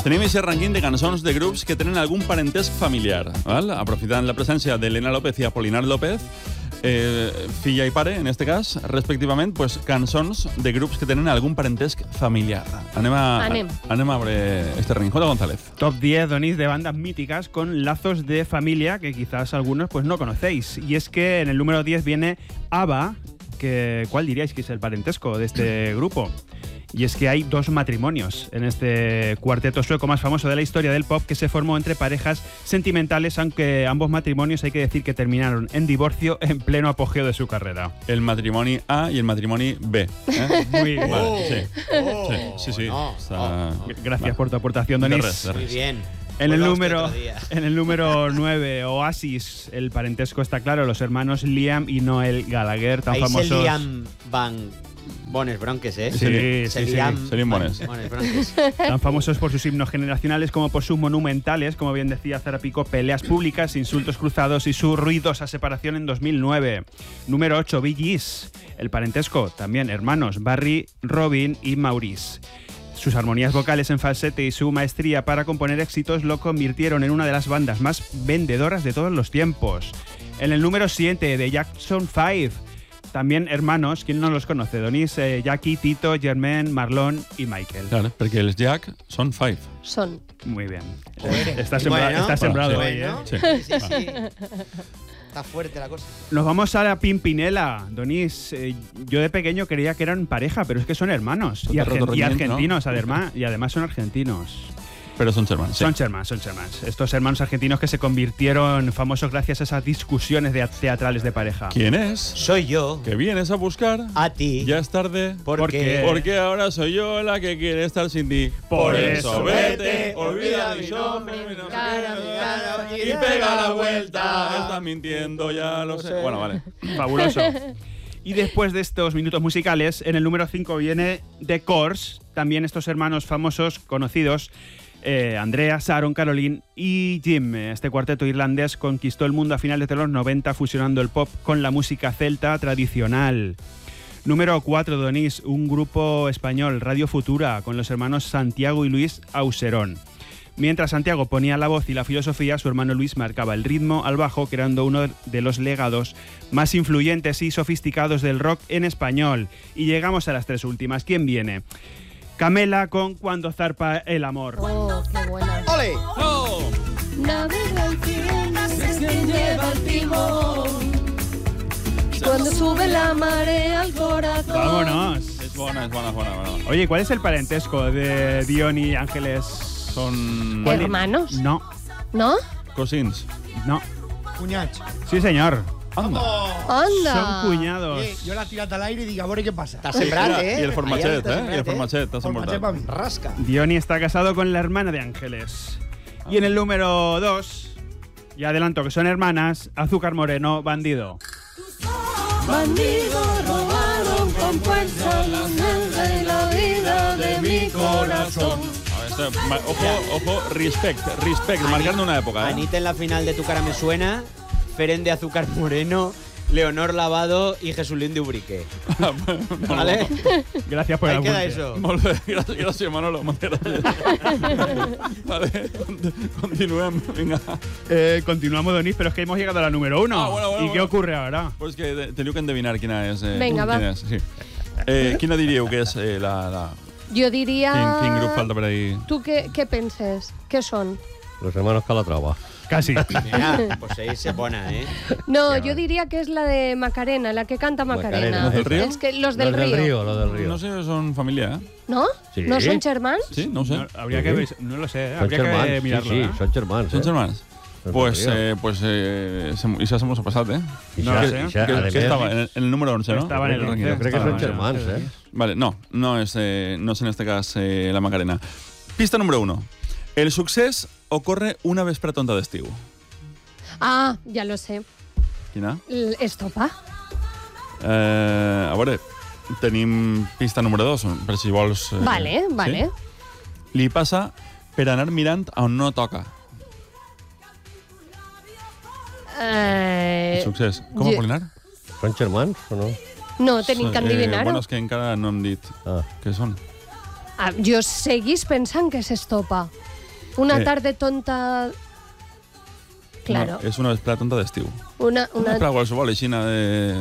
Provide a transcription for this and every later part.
Tenim aquest rànquing de cançons de grups que tenen algun parentesc familiar. Val? Aprofitant la presència d'Elena López i Apolinar López, filla i pare, en este cas, respectivament, pues, cançons de grups que tenen algun parentesc familiar. Anem a veure este rànquing. J. González. Top 10, Donís, de bandas míticas con lazos de familia que quizás algunos pues no conocéis. Y es que en el número 10 viene ABBA, que ¿cuál diríais que es el parentesco de este grupo? Y es que hay 2 matrimonios en este cuarteto sueco más famoso de la historia del pop que se formó entre parejas sentimentales, aunque ambos matrimonios hay que decir que terminaron en divorcio en pleno apogeo de su carrera. El matrimoni A i el matrimoni B. Muy bien. Vale, sí. Gracias por tu aportación, Donís. De res. Muy bien. En el número 9, Oasis, el parentesco está claro, los hermanos Liam y Noel Gallagher, tan famosos. El Liam Van Bones Bronques, ¿eh? Sí. Serían bones. Bronques. Tan famosos por sus himnos generacionales como por sus monumentales, como bien decía Zara Pico, peleas públicas, insultos cruzados y su ruidosa separación en 2009. Número 8, Bee Gees, el parentesco, también hermanos Barry, Robin y Maurice. Sus armonías vocales en falsete y su maestría para componer éxitos lo convirtieron en una de las bandas más vendedoras de todos los tiempos. En el número 7, de Jackson 5, también hermanos, ¿quién no los conoce? Donís, Jackie, Tito, Germain, Marlon y Michael. Claro, perquè els Jack són 5. Son. Muy bien. Joder. Está sembrado ahí, ¿eh? Sí. Sí. Está fuerte la cosa. Nos vamos a la Pimpinela, Donís. Yo de pequeño creía que eran pareja, pero es que son hermanos. Y argentinos, además. Y además son argentinos. Pero son germans. Sí. Son germans. Estos hermanos argentinos que se convirtieron famosos gracias a esas discusiones teatrales de pareja. ¿Quién es? Soy yo. Que vienes a buscar. A ti. Ya es tarde. ¿Por qué? Porque ahora soy yo la que quiere estar sin ti. Por eso vete, olvida mi nombre, y pega la vuelta. Estás mintiendo, ya lo sé. Bueno, vale. Fabuloso. Y después de estos minutos musicales, en el número 5 viene The Corrs, también estos hermanos famosos, conocidos, Andrea, Sharon, Caroline y Jim. Este cuarteto irlandés conquistó el mundo a finales de los 90 fusionando el pop con la música celta tradicional. Número 4, Donís, un grupo español, Radio Futura, con los hermanos Santiago y Luis Auserón. Mientras Santiago ponía la voz y la filosofía, su hermano Luis marcaba el ritmo al bajo, creando uno de los legados más influyentes y sofisticados del rock en español. Y llegamos a las 3 últimas. ¿Quién viene? Camela con Cuando zarpa el amor. Oh, qué buena. ¡Ole! ¡Oh! Navega el tiempo, es quien lleva el timón. Cuando sube la marea al corazón. ¡Vámonos! Es buena. Oye, ¿cuál es el parentesco de Dion y Ángeles? Son ¿Hermanos? No. ¿No? cosins. No. Cunyats. Sí, señor. Anda. ¡Anda! Son cuñados. Jo l'he tirat a l'aire i dic, a veure què passa. T'ha sembrat, I el formatget, I el formatget, t'has Formatget pa emportat. mi. Rasca. Diony está casado con la hermana de Ángeles. Y en el número 2, ya adelanto que son hermanas, Azúcar Moreno, Bandido. Bandido robaron con fuerza la sangre y la vida de mi corazón. Ojo, respect, marcando una época. Anita en la final de Tu cara me suena, Feren de Azúcar Moreno, Leonor Lavado y Jesulín de Ubrique. ¿Vale? Gracias por el Ahí queda apunte. eso. Molt bé, gràcies, Manolo. Moltes gràcies. Vale, continuem, vinga. Continuamos, Donís, pero es que hemos llegado a la número 1. Bueno, ¿Y qué ocurre ahora? Pues que teniu que endevinar quina és. Vinga, va. Quina és, sí. Quina diríeu que és la... Yo diría... Quin grup falta per ahí? ¿Tú qué penses? ¿Qué son? Los hermanos Calatrava. Casi. Mira, pues ahí se pone, ¿eh? No, yo diría que es la de Macarena, la que canta Macarena. ¿Los del Río? Es que los del Río. Los del Río. No sé, són família, ¿No? Sí. ¿No son germans? Sí, no ho sé. No, habría que ver, no lo sé, Son habría que germans, mirarlo. sí, son germans. Són germans? Son Pues, del això se mos ha passat, ¿eh? No lo sé. Que estava en el número 11, ¿no? Estaba en el 11. Yo creo que son Estaba, germans, sí. ¿eh? Vale, no es en este cas la Macarena. Pista número 1. El succés ocorre una vespre tonta d'estiu. Ah, ya lo sé. Quina? Estopa. A veure, tenim pista número 2, per si vols... Vale. Sí? Li passa per anar mirant on no toca. El succés. Com, Apolinar? Són germans o no? No, tenim que endevinar-ho. Bueno, és que encara no hem dit què són. Jo seguís pensant que és Estopa. Una tarde tonta... Claro. No, és una vesprada tonta d'estiu. Una... Una vesprada qualsevol, aixina de...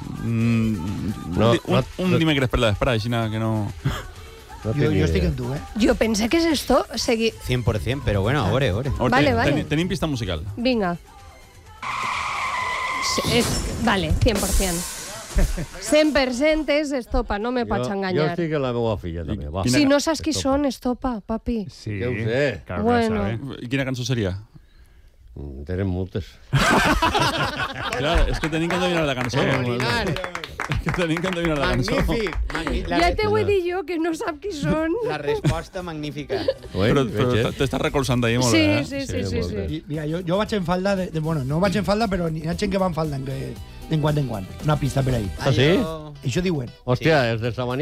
un dimecres per la vesprada, aixina que no... Jo estic en tu, Jo pense que és esto. 100%, però bueno, ore. Vale. Tenim pista musical. Vinga. Vale, 100%. 100% és estopa, no me pots Jo enganyar. estic en la meva filla, també. Va. Si no saps qui són, estopa, papi. Sí. Ja ho sé. Claro que Bueno. lo sabe. I quina cançó seria? Tenen moltes. Clar, és que tenim que endevinar la cançó. És que tenim que endevinar la cançó. Magnífic. Ja te ho he dit jo, que no sap qui són. La resposta magnífica. Però t'estàs recolzant d'ahir molt bé, Sí, sí. Mira, jo vaig en falda, bueno, no vaig en falda, però n'hi ha gent que va en falda en quant en quant. Una pista per ahí. Ah, sí? Això diuen. Hòstia, és de Sabaní.